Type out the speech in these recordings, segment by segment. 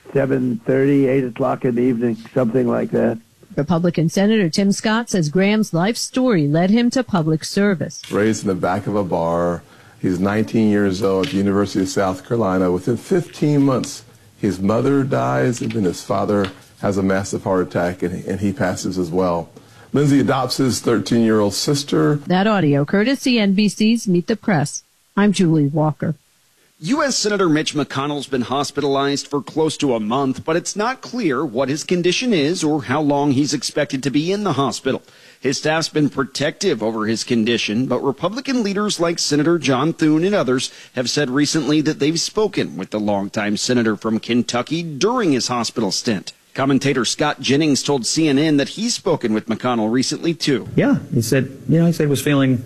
7:30, 8 o'clock in the evening, something like that. Republican Senator Tim Scott says Graham's life story led him to public service. Raised in the back of a bar. He's 19 years old at the University of South Carolina. Within 15 months, his mother dies, and then his father has a massive heart attack, and he passes as well. Lindsay adopts his 13-year-old sister. That audio courtesy NBC's Meet the Press. I'm Julie Walker. U.S. Senator Mitch McConnell's been hospitalized for close to a month, but it's not clear what his condition is or how long he's expected to be in the hospital. His staff's been protective over his condition, but Republican leaders like Senator John Thune and others have said recently that they've spoken with the longtime senator from Kentucky during his hospital stint. Commentator Scott Jennings told CNN that he's spoken with McConnell recently, too. Yeah, he said he was feeling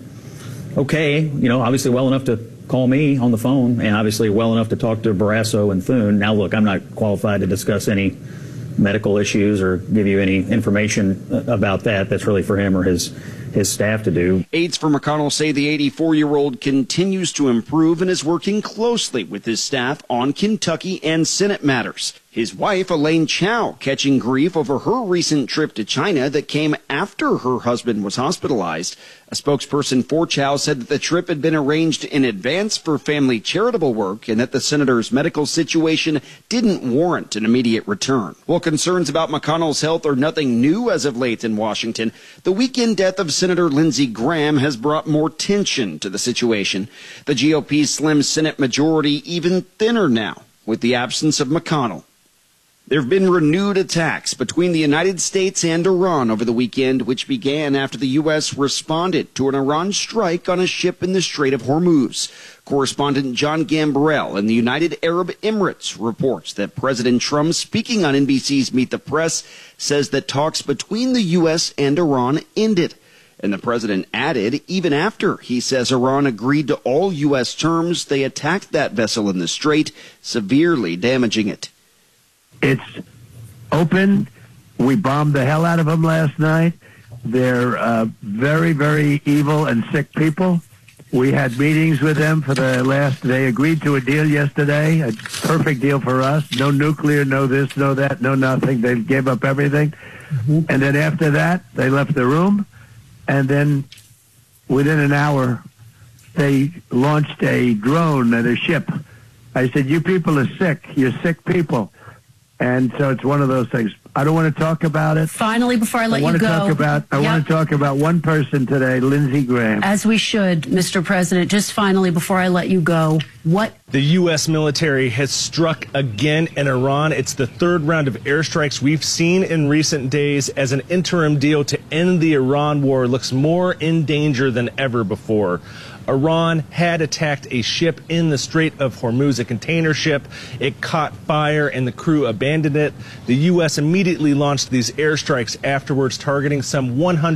okay, obviously well enough to call me on the phone, and obviously well enough to talk to Barrasso and Thune. Now, look, I'm not qualified to discuss any medical issues or give you any information about that. That's really for him or his staff to do. Aides for McConnell say the 84-year-old continues to improve and is working closely with his staff on Kentucky and Senate matters. His wife, Elaine Chao, catching grief over her recent trip to China that came after her husband was hospitalized. A spokesperson for Chao said that the trip had been arranged in advance for family charitable work and that the senator's medical situation didn't warrant an immediate return. While concerns about McConnell's health are nothing new as of late in Washington, the weekend death of Senator Lindsey Graham has brought more tension to the situation. The GOP's slim Senate majority even thinner now with the absence of McConnell. There have been renewed attacks between the United States and Iran over the weekend, which began after the U.S. responded to an Iran strike on a ship in the Strait of Hormuz. Correspondent John Gambrell in the United Arab Emirates reports that President Trump, speaking on NBC's Meet the Press, says that talks between the U.S. and Iran ended. And the president added, even after he says Iran agreed to all U.S. terms, they attacked that vessel in the strait, severely damaging it. It's open. We bombed the hell out of them last night. They're very, very evil and sick people. We had meetings with them for the last. They agreed to a deal yesterday, a perfect deal for us. No nuclear, no this, no that, no nothing. They gave up everything. Mm-hmm. And then after that, they left the room. And then within an hour, they launched a drone at a ship. I said, you people are sick. You're sick people. And so it's one of those things. I don't want to talk about it. Finally, before I let you go. I want to talk about one person today, Lindsey Graham. As we should, Mr. President. Just finally, before I let you go, what? The U.S. military has struck again in Iran. It's the third round of airstrikes we've seen in recent days as an interim deal to end the Iran war looks more in danger than ever before. Iran had attacked a ship in the Strait of Hormuz, a container ship. It caught fire and the crew abandoned it. The U.S. immediately launched these airstrikes afterwards, targeting some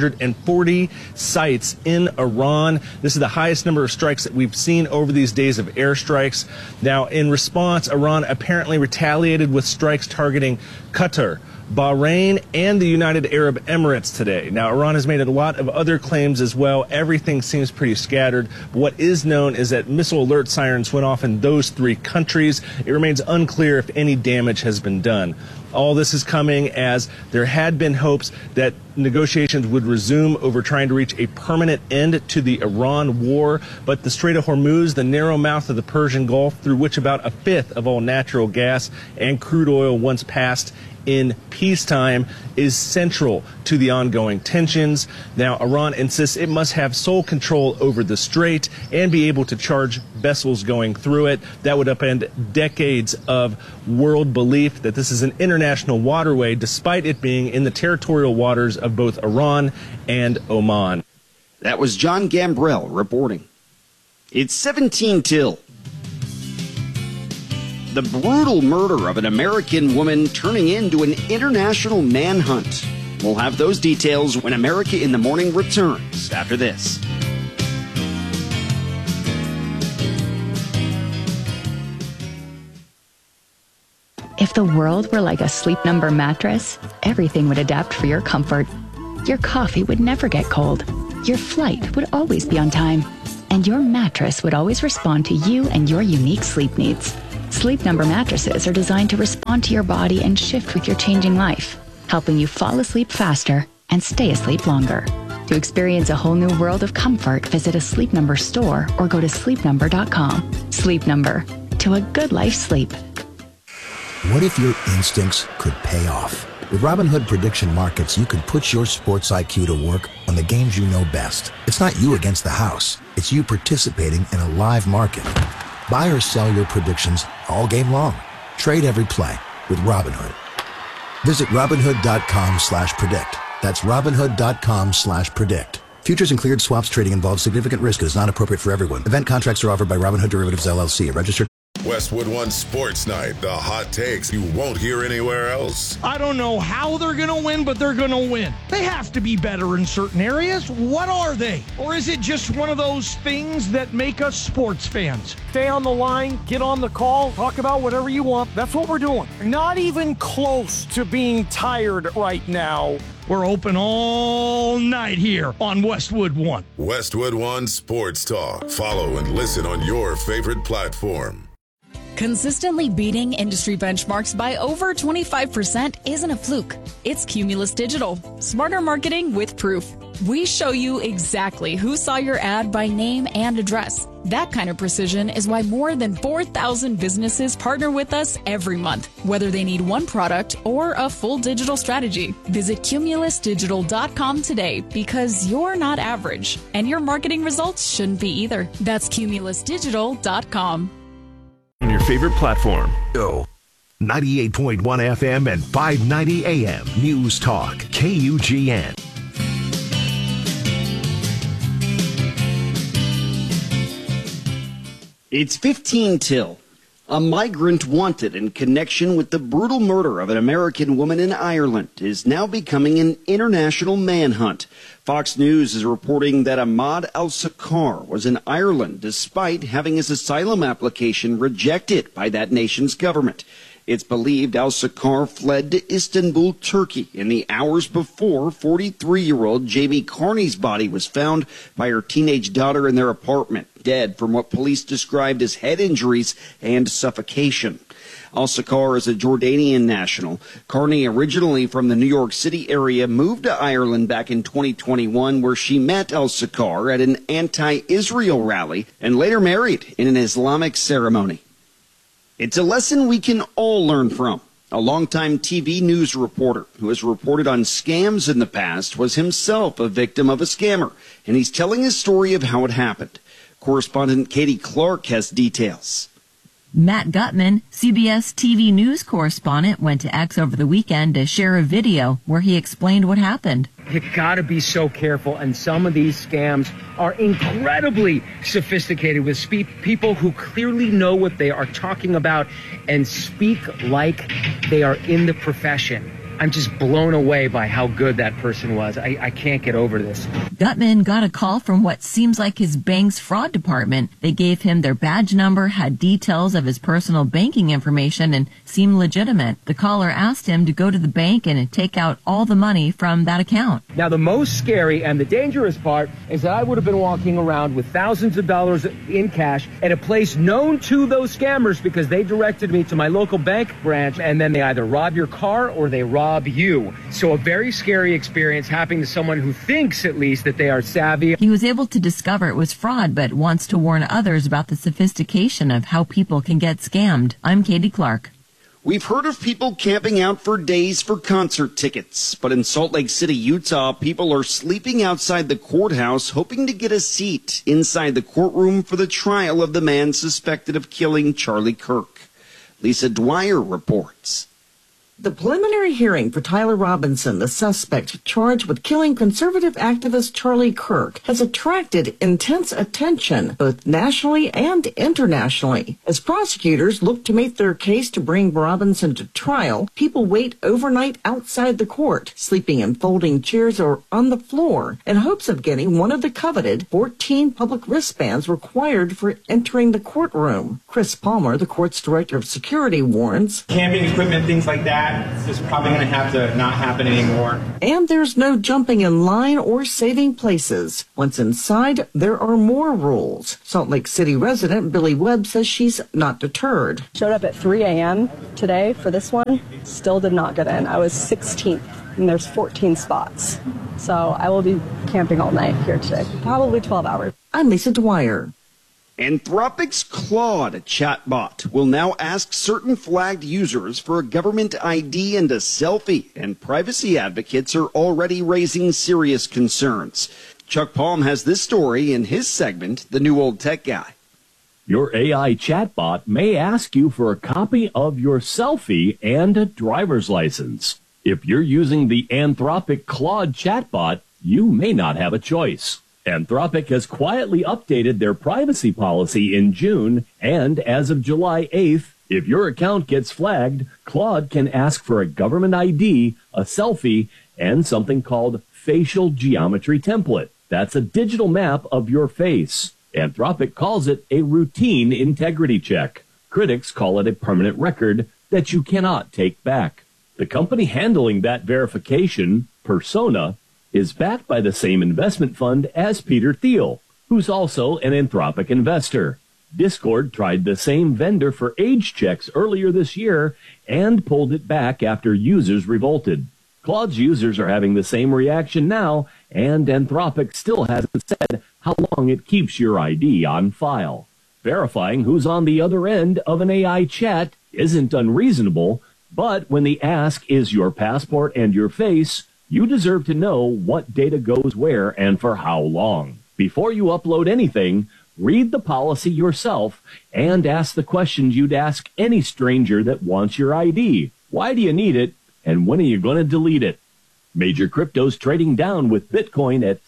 140 sites in Iran. This is the highest number of strikes that we've seen over these days of airstrikes. Now, in response, Iran apparently retaliated with strikes targeting Qatar, Bahrain, and the United Arab Emirates today. Now, Iran has made a lot of other claims as well. Everything seems pretty scattered. What is known is that missile alert sirens went off in those three countries. It remains unclear if any damage has been done. All this is coming as there had been hopes that negotiations would resume over trying to reach a permanent end to the Iran war. But the Strait of Hormuz, the narrow mouth of the Persian Gulf, through which about a fifth of all natural gas and crude oil once passed in peacetime, is central to the ongoing tensions. Now, Iran insists it must have sole control over the strait and be able to charge vessels going through it. That would upend decades of world belief that this is an international waterway, despite it being in the territorial waters of both Iran and Oman. That was John Gambrell reporting. It's 17 till. The brutal murder of an American woman turning into an international manhunt. We'll have those details when America in the Morning returns after this. If the world were like a Sleep Number mattress, everything would adapt for your comfort. Your coffee would never get cold. Your flight would always be on time. And your mattress would always respond to you and your unique sleep needs. Sleep Number mattresses are designed to respond to your body and shift with your changing life, helping you fall asleep faster and stay asleep longer. To experience a whole new world of comfort, visit a Sleep Number store or go to sleepnumber.com. Sleep Number, to a good life sleep. What if your instincts could pay off? With Robinhood Prediction Markets, you could put your sports IQ to work on the games you know best. It's not you against the house. It's you participating in a live market. Buy or sell your predictions all game long. Trade every play with Robinhood. Visit Robinhood.com/predict. That's Robinhood.com/predict. Futures and cleared swaps trading involves significant risk and is not appropriate for everyone. Event contracts are offered by Robinhood Derivatives LLC, a registered. Westwood One Sports Night, the hot takes you won't hear anywhere else. I don't know how they're going to win, but they're going to win. They have to be better in certain areas. What are they? Or is it just one of those things that make us sports fans? Stay on the line, get on the call, talk about whatever you want. That's what we're doing. Not even close to being tired right now. We're open all night here on Westwood One. Westwood One Sports Talk. Follow and listen on your favorite platform. Consistently beating industry benchmarks by over 25% isn't a fluke. It's Cumulus Digital. Smarter marketing with proof. We show you exactly who saw your ad by name and address. That kind of precision is why more than 4,000 businesses partner with us every month, whether they need one product or a full digital strategy. Visit cumulusdigital.com today because you're not average, and your marketing results shouldn't be either. That's cumulusdigital.com. On your favorite platform. 98.1 FM and 590 AM. News Talk. KUGN. It's 15 till. A migrant wanted in connection with the brutal murder of an American woman in Ireland is now becoming an international manhunt. Fox News is reporting that Ahmad al-Sakar was in Ireland despite having his asylum application rejected by that nation's government. It's believed al-Sakar fled to Istanbul, Turkey, in the hours before 43-year-old Jamie Carney's body was found by her teenage daughter in their apartment, dead from what police described as head injuries and suffocation. Al-Sakar is a Jordanian national. Carney, originally from the New York City area, moved to Ireland back in 2021, where she met Al-Sakar at an anti-Israel rally and later married in an Islamic ceremony. It's a lesson we can all learn from. A longtime TV news reporter who has reported on scams in the past was himself a victim of a scammer, and he's telling his story of how it happened. Correspondent Katie Clark has details. Matt Gutman, CBS TV news correspondent, went to X over the weekend to share a video where he explained what happened. You gotta be so careful, and some of these scams are incredibly sophisticated with people who clearly know what they are talking about and speak like they are in the profession. I'm just blown away by how good that person was. I can't get over this. Gutman got a call from what seems like his bank's fraud department. They gave him their badge number, had details of his personal banking information, and seemed legitimate. The caller asked him to go to the bank and take out all the money from that account. Now, the most scary and the dangerous part is that I would have been walking around with thousands of dollars in cash at a place known to those scammers because they directed me to my local bank branch, and then they either rob your car or they rob you. So a very scary experience happening to someone who thinks, at least, that they are savvy. He was able to discover it was fraud, but wants to warn others about the sophistication of how people can get scammed. I'm Katie Clark. We've heard of people camping out for days for concert tickets, but in Salt Lake City, Utah, people are sleeping outside the courthouse hoping to get a seat inside the courtroom for the trial of the man suspected of killing Charlie Kirk. Lisa Dwyer reports. The preliminary hearing for Tyler Robinson, the suspect charged with killing conservative activist Charlie Kirk, has attracted intense attention both nationally and internationally. As prosecutors look to make their case to bring Robinson to trial, people wait overnight outside the court, sleeping in folding chairs or on the floor, in hopes of getting one of the coveted 14 public wristbands required for entering the courtroom. Chris Palmer, the court's director of security, warns, camping equipment, things like that, that is probably going to have to not happen anymore. And there's no jumping in line or saving places. Once inside, there are more rules. Salt Lake City resident Billy Webb says she's not deterred. Showed up at 3 a.m. today for this one. Still did not get in. I was 16th, and there's 14 spots. So I will be camping all night here today. Probably 12 hours. I'm Lisa Dwyer. Anthropic's Claude chatbot will now ask certain flagged users for a government ID and a selfie, and privacy advocates are already raising serious concerns. Chuck Palm has this story in his segment, The New Old Tech Guy. Your AI chatbot may ask you for a copy of your selfie and a driver's license. If you're using the Anthropic Claude chatbot, you may not have a choice. Anthropic has quietly updated their privacy policy in June, and as of July 8th, if your account gets flagged, Claude can ask for a government ID, a selfie, and something called facial geometry template. That's a digital map of your face. Anthropic calls it a routine integrity check. Critics call it a permanent record that you cannot take back. The company handling that verification, Persona, is backed by the same investment fund as Peter Thiel, who's also an Anthropic investor. Discord tried the same vendor for age checks earlier this year and pulled it back after users revolted. Claude's users are having the same reaction now, and Anthropic still hasn't said how long it keeps your ID on file. Verifying who's on the other end of an AI chat isn't unreasonable, but when the ask is your passport and your face, you deserve to know what data goes where and for how long. Before you upload anything, read the policy yourself and ask the questions you'd ask any stranger that wants your ID. Why do you need it, and when are you going to delete it? Major cryptos trading down, with Bitcoin at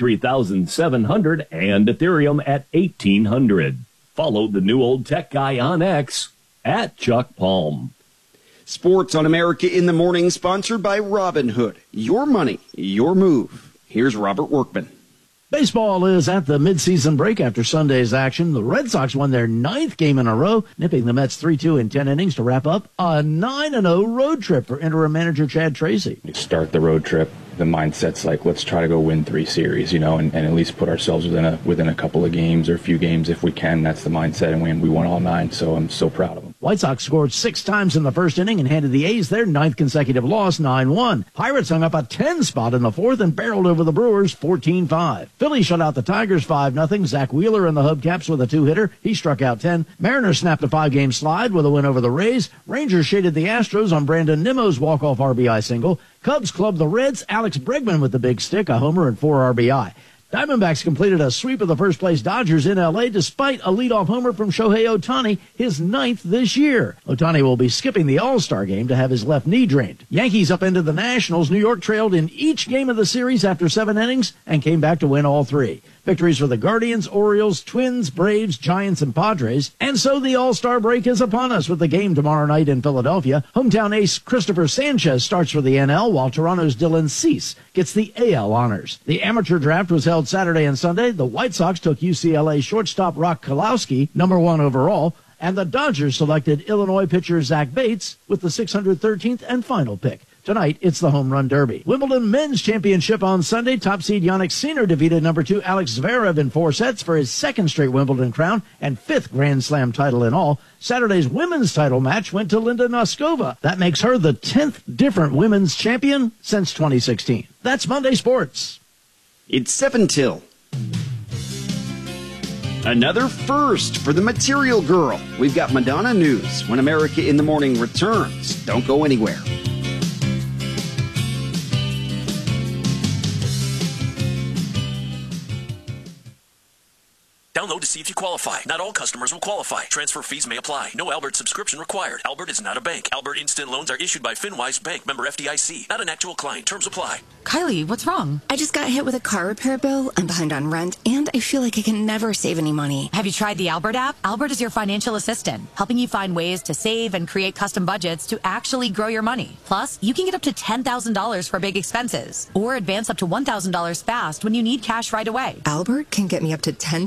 63,700 and Ethereum at 1,800. Follow the New Old Tech Guy on X at Chuck Palm. Sports on America in the Morning, sponsored by Robinhood. Your money, your move. Here's Robert Workman. Baseball is at the midseason break after Sunday's action. The Red Sox won their 9th game in a row, nipping the Mets 3-2 in 10 innings to wrap up a 9-0 road trip for interim manager Chad Tracy. You start the road trip, the mindset's like, let's try to go win 3 series, and at least put ourselves within a couple of games or a few games if we can. That's the mindset, and we won all 9, so I'm so proud of them. White Sox scored 6 times in the first inning and handed the A's their 9th consecutive loss, 9-1. Pirates hung up a 10 spot in the 4th and barreled over the Brewers 14-5. Philly shut out the Tigers 5-0. Zach Wheeler in the Hubcaps with a 2-hitter. He struck out 10. Mariners snapped a 5-game slide with a win over the Rays. Rangers shaded the Astros on Brandon Nimmo's walk-off RBI single. Cubs clubbed the Reds. Alex Bregman with the big stick, a homer and 4 RBI. Diamondbacks completed a sweep of the first-place Dodgers in L.A. despite a leadoff homer from Shohei Ohtani, his 9th this year. Ohtani will be skipping the All-Star game to have his left knee drained. Yankees upended the Nationals. New York trailed in each game of the series after 7 innings and came back to win all 3. Victories for the Guardians, Orioles, Twins, Braves, Giants, and Padres. And so the All-Star break is upon us with the game tomorrow night in Philadelphia. Hometown ace Christopher Sanchez starts for the NL, while Toronto's Dylan Cease gets the AL honors. The amateur draft was held Saturday and Sunday. The White Sox took UCLA shortstop Rock Kalowski, number 1 overall, and the Dodgers selected Illinois pitcher Zach Bates with the 613th and final pick. Tonight, it's the Home Run Derby. Wimbledon Men's Championship on Sunday. Top seed Jannik Sinner defeated number 2 Alex Zverev in 4 sets for his 2nd straight Wimbledon crown and 5th Grand Slam title in all. Saturday's women's title match went to Linda Noskova. That makes her the 10th different women's champion since 2016. That's Monday Sports. It's 7 till. Another first for the Material Girl. We've got Madonna news when America in the Morning returns. Don't go anywhere. Download to see if you qualify. Not all customers will qualify. Transfer fees may apply. No Albert subscription required. Albert is not a bank. Albert Instant Loans are issued by FinWise Bank, member FDIC. Not an actual client. Terms apply. Kylie, what's wrong? I just got hit with a car repair bill. I'm behind on rent, and I feel like I can never save any money. Have you tried the Albert app? Albert is your financial assistant, helping you find ways to save and create custom budgets to actually grow your money. Plus, you can get up to $10,000 for big expenses, or advance up to $1,000 fast when you need cash right away. Albert can get me up to $10,000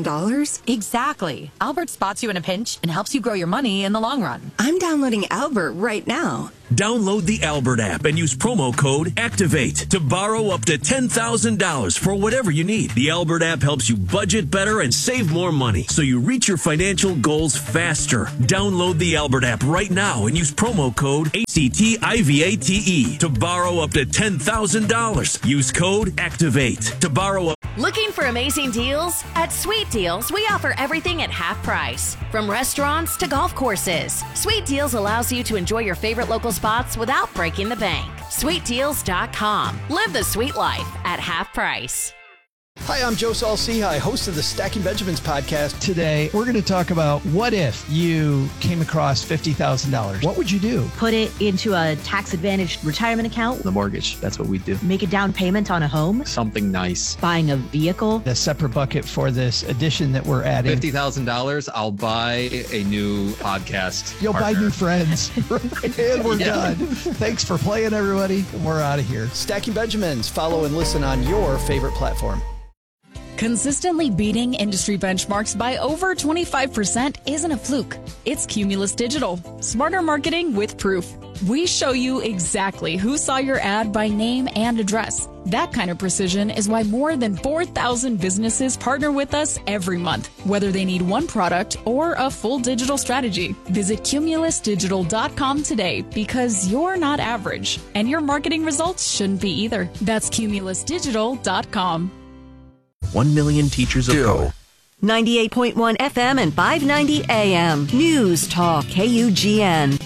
$10,000? Exactly. Albert spots you in a pinch and helps you grow your money in the long run. I'm downloading Albert right now. Download the Albert app and use promo code ACTIVATE to borrow up to $10,000 for whatever you need. The Albert app helps you budget better and save more money so you reach your financial goals faster. Download the Albert app right now and use promo code ACTIVATE to borrow up to $10,000. Use code ACTIVATE to borrow up. Looking for amazing deals? At Sweet Deals, we offer everything at half price. From restaurants to golf courses, Sweet Deals allows you to enjoy your favorite local spots without breaking the bank. SweetDeals.com. Live the sweet life at half price. Hi, I'm Joe Saul-Sehy, host of the Stacking Benjamins podcast. Today, we're going to talk about what if you came across $50,000. What would you do? Put it into a tax-advantaged retirement account. The mortgage, that's what we do. Make a down payment on a home. Something nice. Buying a vehicle. A separate bucket for this addition that we're adding. $50,000, I'll buy a new podcast You'll partner. buy new friends. And we're done. Thanks for playing, everybody. We're out of here. Stacking Benjamins. Follow and listen on your favorite platform. Consistently beating industry benchmarks by over 25% isn't a fluke. It's Cumulus Digital. Smarter marketing with proof. We show you exactly who saw your ad by name and address. That kind of precision is why more than 4,000 businesses partner with us every month, whether they need one product or a full digital strategy. Visit cumulusdigital.com today because you're not average, and your marketing results shouldn't be either. That's cumulusdigital.com. 1 million teachers of color. 98.1 FM and 590 AM. News Talk KUGN.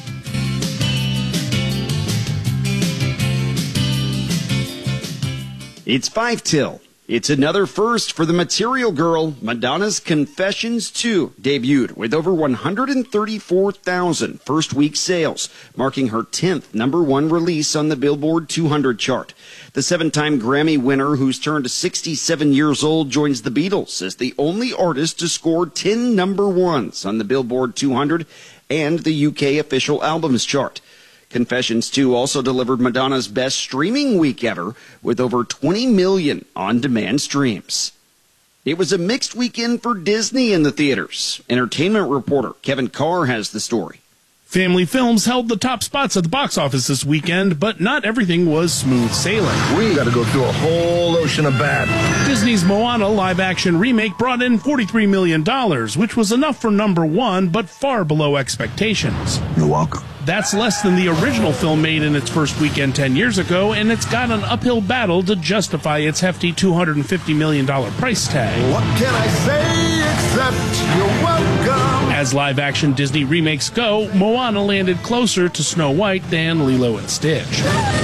It's 5 till. It's another first for the Material Girl. Madonna's Confessions 2 debuted with over 134,000 first-week sales, marking her 10th #1 release on the Billboard 200 chart. The 7-time Grammy winner, who's turned 67 years old, joins the Beatles as the only artist to score 10 #1s on the Billboard 200 and the UK official albums chart. Confessions 2 also delivered Madonna's best streaming week ever, with over 20 million on-demand streams. It was a mixed weekend for Disney in the theaters. Entertainment reporter Kevin Carr has the story. Family films held the top spots at the box office this weekend, but not everything was smooth sailing. We got to go through a whole ocean of bad. Disney's Moana live-action remake brought in $43 million, which was enough for #1, but far below expectations. You're welcome. That's less than the original film made in its first weekend 10 years ago, and it's got an uphill battle to justify its hefty $250 million price tag. What can I say except you're welcome? As live-action Disney remakes go, Moana landed closer to Snow White than Lilo and Stitch.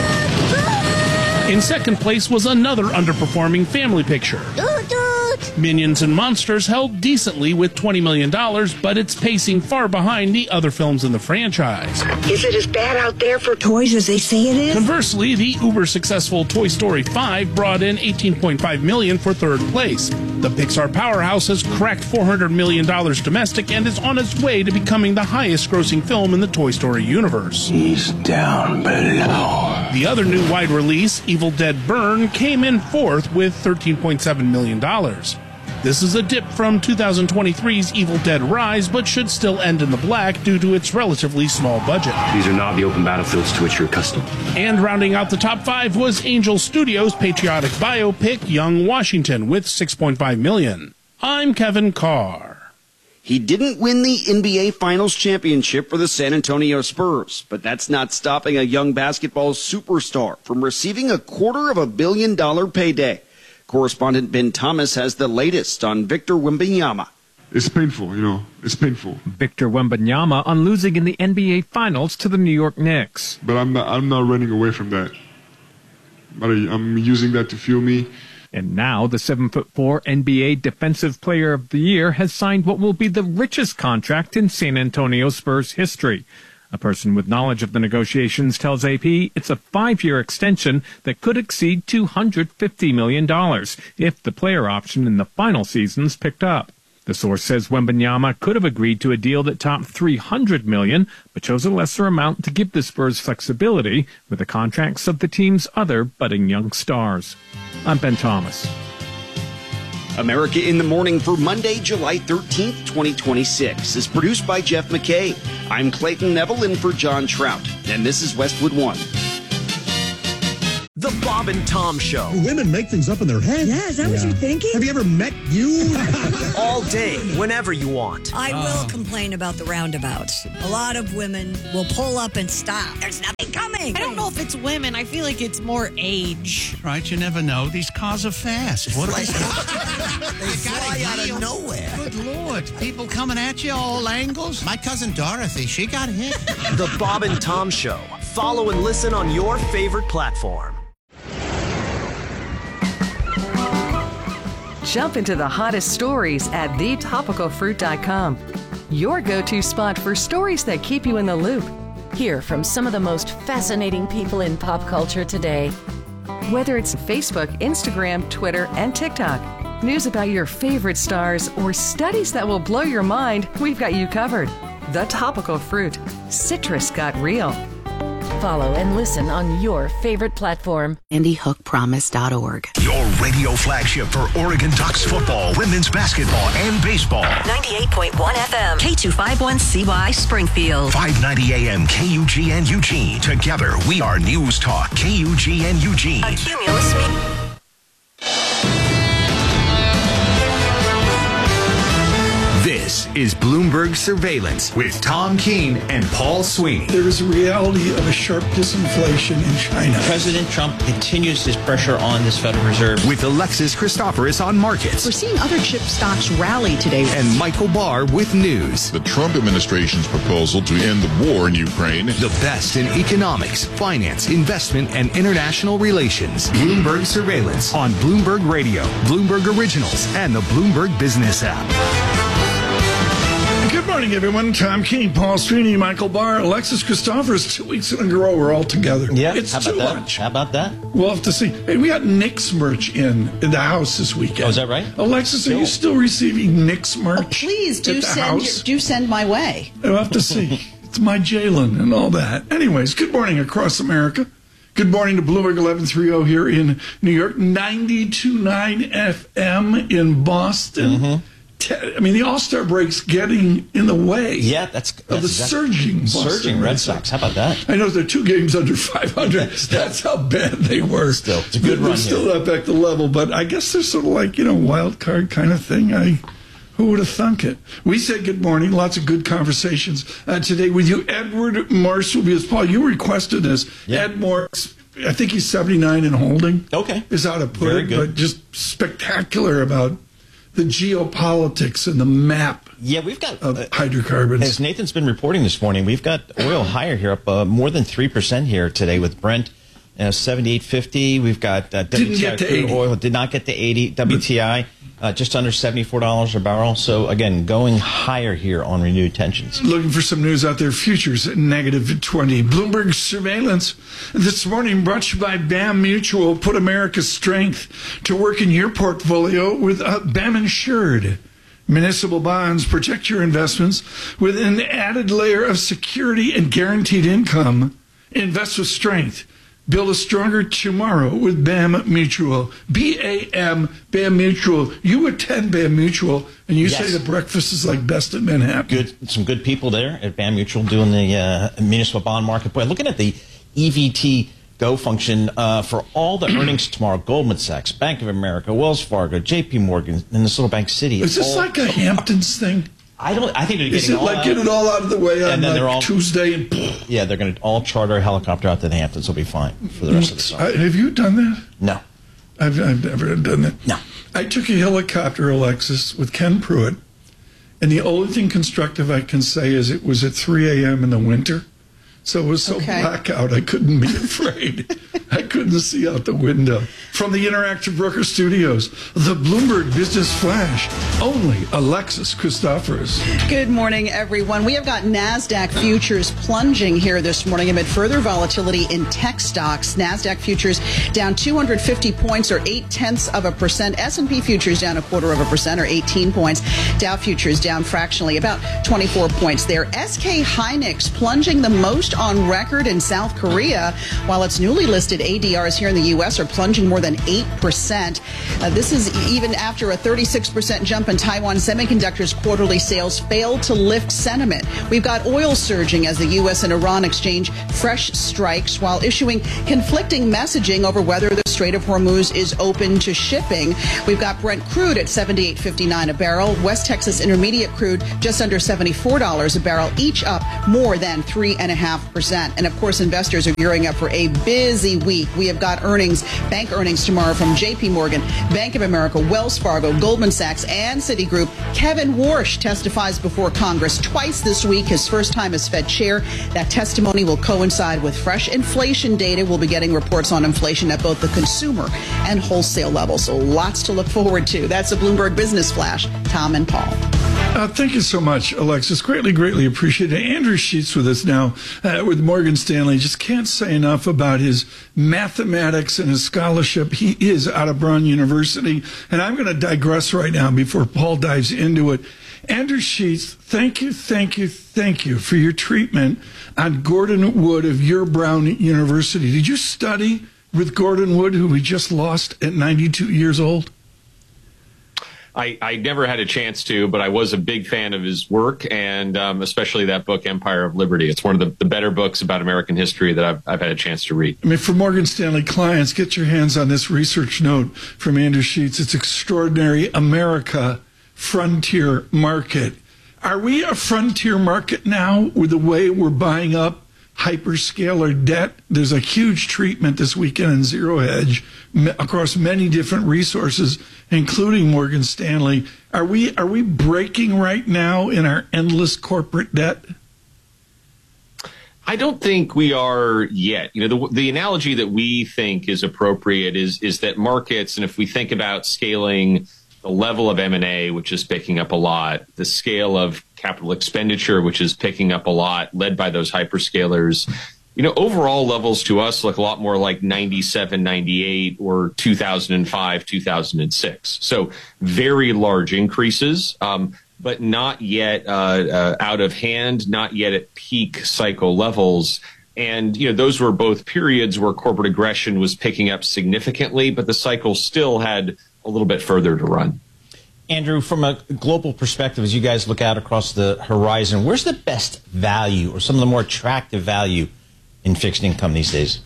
In second place was another underperforming family picture. Minions and Monsters held decently with $20 million, but it's pacing far behind the other films in the franchise. Is it as bad out there for toys as they say it is? Conversely, the uber-successful Toy Story 5 brought in $18.5 million for third place. The Pixar powerhouse has cracked $400 million domestic and is on its way to becoming the highest-grossing film in the Toy Story universe. He's down below. The other new wide release, Evil Dead Burn, came in fourth with $13.7 million. This is a dip from 2023's Evil Dead Rise, but should still end in the black due to its relatively small budget. These are not the open battlefields to which you're accustomed. And rounding out the top 5 was Angel Studios' patriotic biopic, Young Washington, with $6.5 million. I'm Kevin Carr. He didn't win the NBA Finals championship for the San Antonio Spurs, but that's not stopping a young basketball superstar from receiving a $250 million payday. Correspondent Ben Thomas has the latest on Victor Wembanyama. It's painful, it's painful. Victor Wembanyama on losing in the NBA Finals to the New York Knicks. But I'm not running away from that. I'm using that to fuel me. And now the 7'4" NBA Defensive Player of the Year has signed what will be the richest contract in San Antonio Spurs history. A person with knowledge of the negotiations tells AP it's a 5-year extension that could exceed $250 million if the player option in the final season's picked up. The source says Wembanyama could have agreed to a deal that topped $300 million, but chose a lesser amount to give the Spurs flexibility with the contracts of the team's other budding young stars. I'm Ben Thomas. America in the Morning for Monday, July 13th, 2026 is produced by Jeff McKay. I'm Clayton Neville in for John Trout, and this is Westwood One. The Bob and Tom Show. Women make things up in their head. Yeah, is that what you're thinking? Have you ever met you? All day, whenever you want. I will complain about the roundabouts. A lot of women will pull up and stop. There's nothing coming. I don't know if it's women. I feel like it's more age. Right, you never know. These cars are fast. What are they? They fly out of nowhere. Good Lord. People coming at you all angles. My cousin Dorothy, she got hit. The Bob and Tom Show. Follow and listen on your favorite platform. Jump into the hottest stories at thetopicalfruit.com. Your go-to spot for stories that keep you in the loop. Hear from some of the most fascinating people in pop culture today. Whether it's Facebook, Instagram, Twitter, and TikTok, news about your favorite stars, or studies that will blow your mind, we've got you covered. The Topical Fruit. Citrus got real. Follow and listen on your favorite platform. IndyHookPromise.org. Your radio flagship for Oregon Ducks football, women's basketball, and baseball. 98.1 FM, K251CY Springfield. 590 AM KUGN Eugene. Together, we are News Talk KUGN Eugene. A Cumulus meeting. This is Bloomberg Surveillance with Tom Keene and Paul Sweeney. There is a reality of a sharp disinflation in China. President Trump continues his pressure on this Federal Reserve. With Alexis Christoforous on markets. We're seeing other chip stocks rally today. And Michael Barr with news. The Trump administration's proposal to end the war in Ukraine. The best in economics, finance, investment, and international relations. Bloomberg Surveillance on Bloomberg Radio, Bloomberg Originals, and the Bloomberg Business app. Good morning, everyone. Tom Keene, Paul Sweeney, Michael Barr, Alexis Christoforous. 2 weeks in a row, we're all together. Yeah, it's too much. How about that? We'll have to see. Hey, we got Knicks merch in the house this weekend. Oh, is that right? Alexis, are you still receiving Knicks merch? Oh, please do send my way. We'll have to see. It's my Jalen and all that. Anyways, good morning across America. Good morning to Bloomberg 1130 here in New York, 92.9 FM in Boston. Mm-hmm. I mean, the All-Star break's getting in the way. Yeah, that's of the surging Red Sox. How about that? I know they're 2 games under 500. That's how bad they were. Still, it's a good run. They're still not back to level, but I guess they're sort of like, wild card kind of thing. Who would have thunk it? We said good morning. Lots of good conversations today with you. Edward Morse will be with us. Paul, you requested this. Yeah. Ed Morse, I think he's 79 and holding. Okay. Is how to put it, but just spectacular about the geopolitics and the map. Yeah, we've got hydrocarbons. As Nathan's been reporting this morning, we've got oil higher here, up more than 3% here today with Brent 78.50. We've got WTI crude oil did not get to 80. WTI just under $74 a barrel. So again, going higher here on renewed tensions. Looking for some news out there. Futures at -20. Bloomberg Surveillance this morning brought to you by BAM Mutual. Put America's strength to work in your portfolio with BAM Insured. Municipal bonds protect your investments with an added layer of security and guaranteed income. Invest with strength. Build a stronger tomorrow with BAM Mutual. BAM Mutual. You attend BAM Mutual, and you say the breakfast is like best at Manhattan. Some good people there at BAM Mutual doing the municipal bond market. Boy, looking at the EVT Go function for all the earnings tomorrow. Goldman Sachs, Bank of America, Wells Fargo, J.P. Morgan, and this little bank city. Is this like a Hamptons thing? I think they're getting Is it like get it all out of the way on Tuesday? And yeah, they're going to all charter a helicopter out to the Hamptons. They'll be fine for the rest of the summer. Have you done that? No. I've never done that. No. I took a helicopter, Alexis, with Ken Pruitt, and the only thing constructive I can say is it was at 3 a.m. in the winter. So it was so black out, I couldn't be afraid. I couldn't see out the window. From the Interactive Broker Studios, the Bloomberg Business Flash, only Alexis Christoforous. Good morning, everyone. We have got NASDAQ futures plunging here this morning amid further volatility in tech stocks. NASDAQ futures down 250 points or 0.8%. S&P futures down 0.25% or 18 points. Dow futures down fractionally about 24 points there. SK Hynix plunging the most on record in South Korea, while its newly listed ADRs here in the U.S. are plunging more than 8%. This is even after a 36% jump in Taiwan Semiconductor's quarterly sales failed to lift sentiment. We've got oil surging as the U.S. and Iran exchange fresh strikes while issuing conflicting messaging over whether the Strait of Hormuz is open to shipping. We've got Brent crude at $78.59 a barrel, West Texas Intermediate crude just under $74 a barrel, each up more than 3.5%. And of course, investors are gearing up for a busy week. We have got bank earnings tomorrow from JP Morgan, Bank of America, Wells Fargo, Goldman Sachs, and Citigroup. Kevin Warsh testifies before Congress twice this week, his first time as Fed chair. That testimony will coincide with fresh inflation data. We'll be getting reports on inflation at both the consumer and wholesale level. So lots to look forward to. That's a Bloomberg Business Flash. Tom and Paul. Thank you so much, Alexis. Greatly appreciated. Andrew Sheets with us now with Morgan Stanley. Just can't say enough about his mathematics and his scholarship. He is out of Brown University. And I'm going to digress right now before Paul dives into it. Andrew Sheets, thank you for your treatment on Gordon Wood of your Brown University. Did you study with Gordon Wood, who we just lost at 92 years old? I never had a chance to, but I was a big fan of his work, and especially that book, Empire of Liberty. It's one of the better books about American history that I've had a chance to read. I mean, for Morgan Stanley clients, get your hands on this research note from Andrew Sheets. It's Extraordinary America Frontier Market. Are we a frontier market now with the way we're buying up hyperscaler debt? There's a huge treatment this weekend in Zero Hedge across many different resources, including Morgan Stanley. Are we breaking right now in our endless corporate debt? I don't think we are yet. You know, the analogy that we think is appropriate is that markets, and if we think about scaling the level of M&A, which is picking up a lot, the scale of capital expenditure, which is picking up a lot, led by those hyperscalers, you know, overall levels to us look a lot more like 97, 98 or 2005, 2006. So very large increases, but not yet out of hand, not yet at peak cycle levels. And, you know, those were both periods where corporate aggression was picking up significantly, but the cycle still had a little bit further to run. Andrew, from a global perspective, as you guys look out across the horizon, where's the best value or some of the more attractive value in fixed income these days?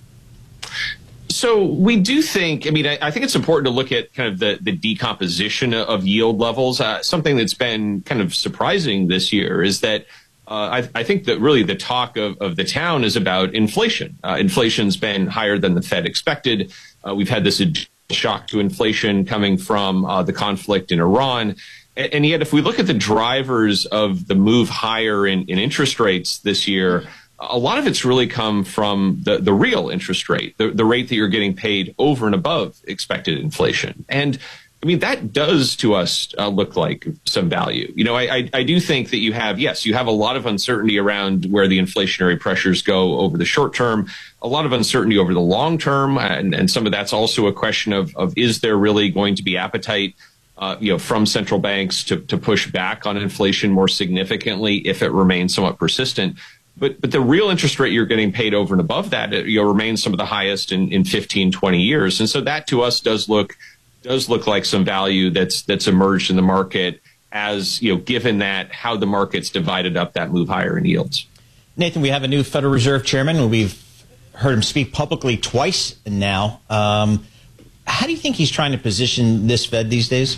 So we do think, I mean, I think it's important to look at kind of the decomposition of yield levels. Something that's been kind of surprising this year is that I think that really the talk of the town is about inflation. Inflation's been higher than the Fed expected. We've had this shock to inflation coming from the conflict in Iran. And yet, if we look at the drivers of the move higher in interest rates this year, a lot of it's really come from the real interest rate, the rate that you're getting paid over and above expected inflation. And I mean, that does to us look like some value. You know, I do think that you have a lot of uncertainty around where the inflationary pressures go over the short term, a lot of uncertainty over the long term. And some of that's also a question of is there really going to be appetite, from central banks to push back on inflation more significantly if it remains somewhat persistent. But the real interest rate you're getting paid over and above that, remains some of the highest in 15, 20 years. And so that to us does look like some value that's emerged in the market as, given that how the market's divided up that move higher in yields. Nathan, we have a new Federal Reserve chairman. We've heard him speak publicly twice now. How do you think he's trying to position this Fed these days?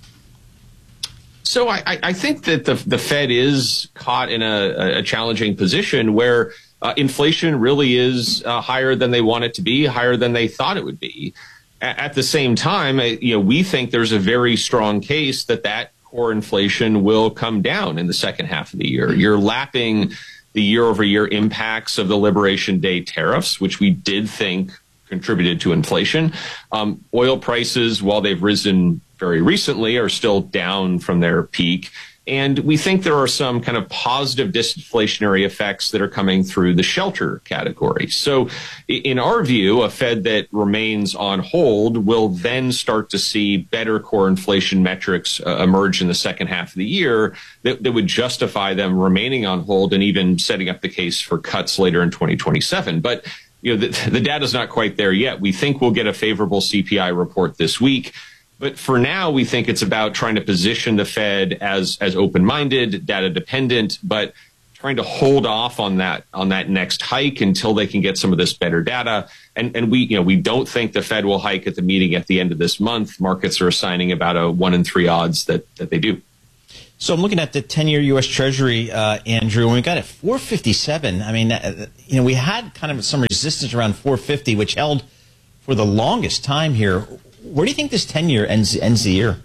So I think that the Fed is caught in a challenging position where inflation really is higher than they want it to be, higher than they thought it would be. At the same time, we think there's a very strong case that core inflation will come down in the second half of the year. You're lapping the year-over-year impacts of the Liberation Day tariffs, which we did think contributed to inflation. Oil prices, while they've risen very recently, are still down from their peak. And we think there are some kind of positive disinflationary effects that are coming through the shelter category. So in our view, a Fed that remains on hold will then start to see better core inflation metrics emerge in the second half of the year that would justify them remaining on hold and even setting up the case for cuts later in 2027. But the data's not quite there yet. We think we'll get a favorable CPI report this week. But for now, we think it's about trying to position the Fed as open-minded, data-dependent, but trying to hold off on that next hike until they can get some of this better data. And we don't think the Fed will hike at the meeting at the end of this month. Markets are assigning about a 1 in 3 odds that they do. So I'm looking at the 10-year U.S. Treasury, Andrew, and we got it 457. I mean, we had kind of some resistance around 450, which held for the longest time here. Where do you think this 10-year ends the year?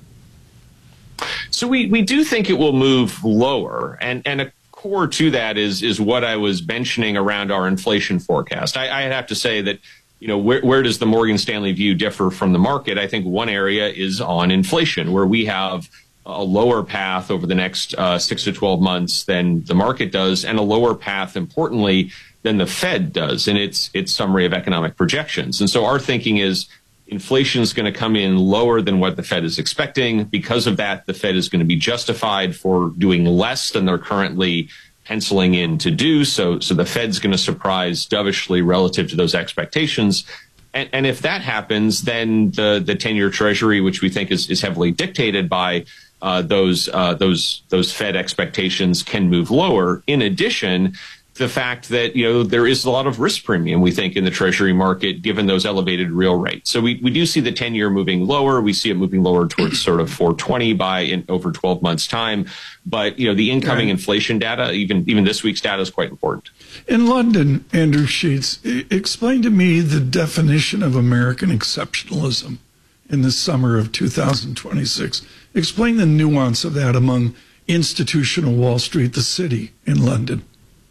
So we do think it will move lower, and a core to that is what I was mentioning around our inflation forecast. I have to say that, where does the Morgan Stanley view differ from the market? I think one area is on inflation, where we have a lower path over the next 6 to 12 months than the market does, and a lower path, importantly, than the Fed does in its summary of economic projections. And so our thinking is inflation is going to come in lower than what the Fed is expecting. Because of that, the Fed is going to be justified for doing less than they're currently penciling in to do. So the Fed's going to surprise dovishly relative to those expectations. And if that happens, then the 10-year Treasury, which we think is heavily dictated by those Fed expectations, can move lower. In addition, the fact that, there is a lot of risk premium, we think, in the Treasury market, given those elevated real rates. So we do see the 10-year moving lower. We see it moving lower towards sort of 420 over 12 months' time. But, the incoming inflation data, even this week's data, is quite important. In London, Andrew Sheets, explain to me the definition of American exceptionalism in the summer of 2026. Explain the nuance of that among institutional Wall Street, the city in London.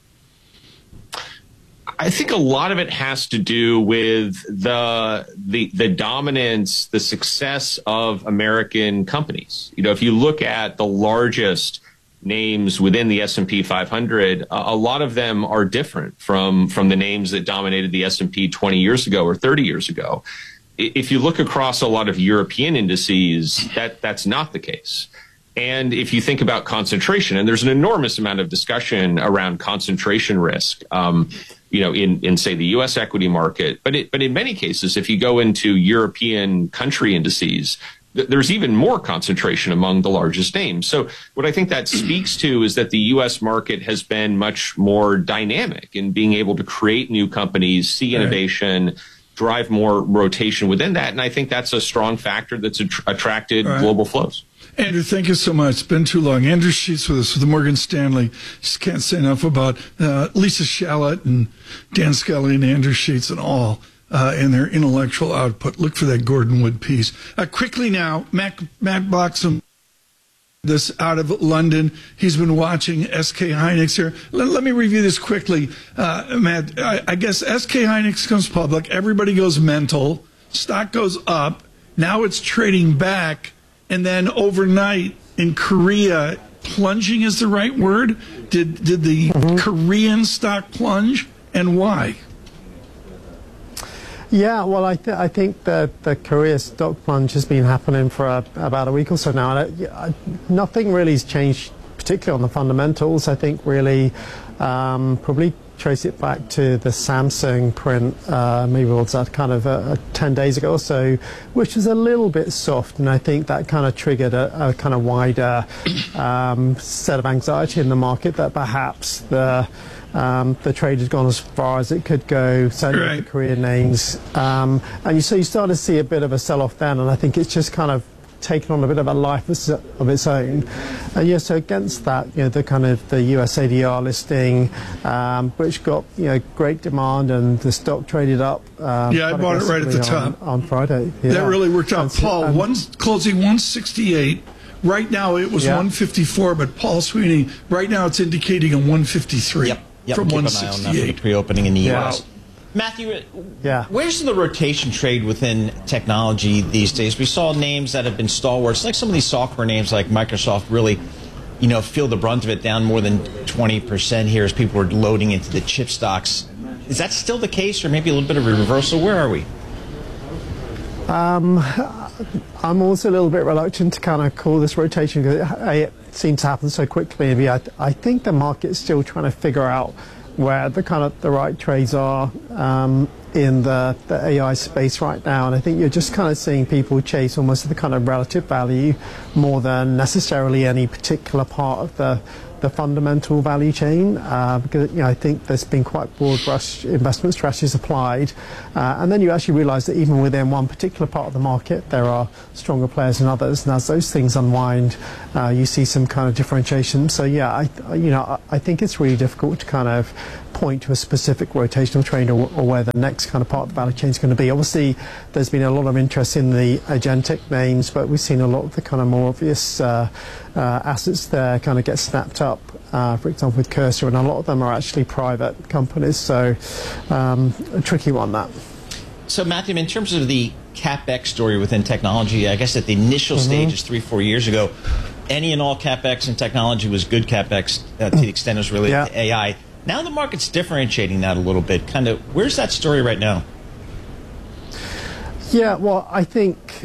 I think a lot of it has to do with the dominance, the success of American companies. If you look at the largest names within the S&P 500, a lot of them are different from the names that dominated the S&P 20 years ago or 30 years ago. If you look across a lot of European indices, that's not the case. And if you think about concentration, and there's an enormous amount of discussion around concentration risk, in say the U.S. equity market, but in many cases, if you go into European country indices, there's even more concentration among the largest names. So what I think that speaks to is that the U.S. market has been much more dynamic in being able to create new companies, see innovation, drive more rotation within that. And I think that's a strong factor that's attracted global flows. Andrew, thank you so much. It's been too long. Andrew Sheets with us with Morgan Stanley. Just can't say enough about Lisa Shallot and Dan Scully and Andrew Sheets and all in their intellectual output. Look for that Gordon Wood piece. Quickly now, Matt Bloxham, this out of London. He's been watching SK Hynix here. Let me review this quickly. Matt, I guess SK Hynix comes public. Everybody goes mental. Stock goes up. Now it's trading back. And then overnight in Korea, plunging is the right word? Did the Korean stock plunge, and why? Yeah, well, I think that the Korea stock plunge has been happening for about a week or so now. Nothing really has changed, particularly on the fundamentals. I think really probably trace it back to the Samsung print, maybe it was that kind of 10 days ago or so, which was a little bit soft, and I think that kind of triggered a kind of wider set of anxiety in the market that perhaps the trade has gone as far as it could go, certainly with the Korean names, and you start to see a bit of a sell-off then, and I think it's just kind of taken on a bit of a life of its own. And so against that, the kind of the US ADR listing, which got great demand, and the stock traded up. I bought it right at the top on Friday. Yeah. That really worked out. Paul, closing 168. Right now it was 154, but Paul Sweeney, right now it's indicating a 153 from 168. For pre-opening in the U.S. Matthew, where's the rotation trade within technology these days? We saw names that have been stalwarts, like some of these software names like Microsoft, really feel the brunt of it, down more than 20% here as people are loading into the chip stocks. Is that still the case, or maybe a little bit of a reversal? Where are we? I'm also a little bit reluctant to kind of call this rotation because it seems to happen so quickly. I think the market's still trying to figure out where the right trades are in the AI space right now, and I think you're just kind of seeing people chase almost the kind of relative value more than necessarily any particular part of the fundamental value chain, because I think there's been quite broad brush investment strategies applied, and then you actually realise that even within one particular part of the market there are stronger players than others, and as those things unwind, you see some kind of differentiation. So yeah, I think it's really difficult to kind of point to a specific rotational trend or where the next kind of part of the value chain is going to be. Obviously, there's been a lot of interest in the agentic names, but we've seen a lot of the kind of more obvious assets there kind of get snapped up, for example, with Cursor, and a lot of them are actually private companies, so a tricky one, that. So, Matthew, in terms of the CapEx story within technology, I guess at the initial stages 3-4 years ago, any and all CapEx in technology was good CapEx to the extent it was related to AI. Now the market's differentiating that a little bit. Kind of, where's that story right now? Yeah, well, I think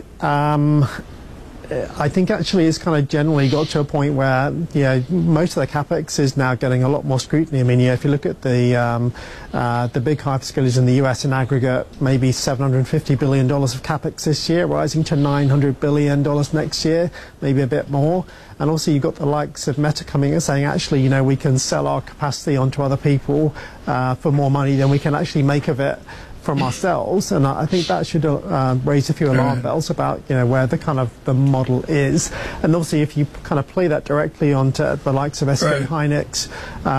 actually it's kind of generally got to a point where most of the capex is now getting a lot more scrutiny. I mean, if you look at the big hyperscalers in the US in aggregate, maybe $750 billion of capex this year, rising to $900 billion next year, maybe a bit more. And also you've got the likes of Meta coming and saying, actually, we can sell our capacity onto other people for more money than we can actually make of it from ourselves, and I think that should raise a few alarm bells about where the kind of the model is. And obviously, if you kind of play that directly onto the likes of SK Hynix,